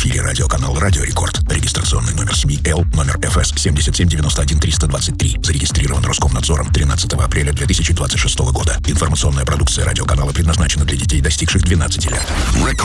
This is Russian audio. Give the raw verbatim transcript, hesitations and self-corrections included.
эфире радиоканал «Радио Рекорд». Регистрационный номер семьи Л, номер эф эс семь семь девять один три два три. Зарегистрирован Роскомнадзором тринадцатого апреля две тысячи двадцать шестого года. Информационная продукция радиоканала предназначена для детей, достигших двенадцати лет.